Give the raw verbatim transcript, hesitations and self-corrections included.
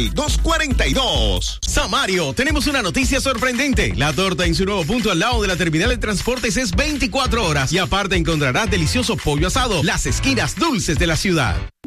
dos cuarenta y dos. Samario, tenemos una noticia sorprendente. La torta en su nuevo punto al lado de la terminal de transportes es veinticuatro horas y aparte encontrarás delicioso pollo asado, las esquinas dulces de la ciudad.